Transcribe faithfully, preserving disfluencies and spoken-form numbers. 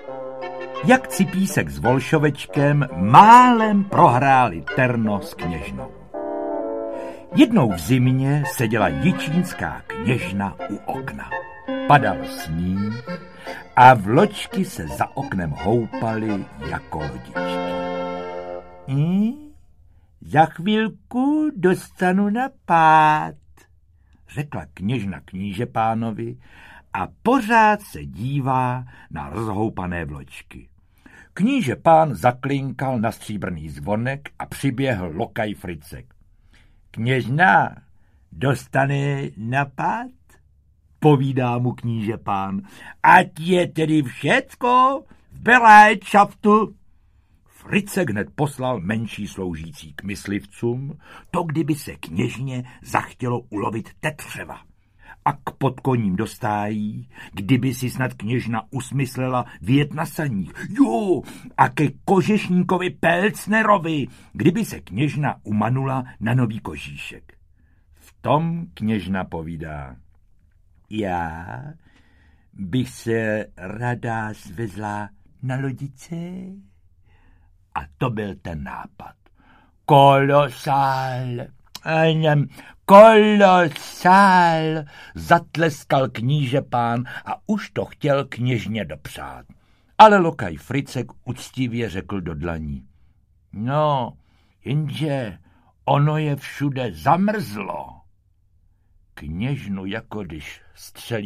Jak Cipísek s Volšovečkem málem prohráli terno s kněžnou. Jednou v zimě seděla jičínská kněžna u okna. Padal sníh a vločky se za oknem houpaly jako lodičky. Hm? Za chvilku dostanu na pád, řekla kněžna knížepánovi a pořád se dívá na rozhoupané vločky. Knížepán zaklinkal na stříbrný zvonek a přiběhl lokaj Fricek. Kněžna, dostane na pád? Povídá mu knížepán. Ať je tedy všecko v beléčaftu. Fricek hned poslal menší sloužící k myslivcům, to kdyby se kněžně zachtělo ulovit tetřeva. A k podkoním dostájí, kdyby si snad kněžna usmyslela vyjet na saních. Jo, a ke kožešníkovi Pelcnerovi, kdyby se kněžna umanula na nový kožíšek. V tom kněžna povídá. Já bych se rada svezla na lodice. A to byl ten nápad. Kolosál, kolosál, zatleskal knížepán a už to chtěl kněžně dopřát. Ale lokaj Fricek uctivě řekl do dlaní. No, jenže ono je všude zamrzlo. Kněžnu jako když střelí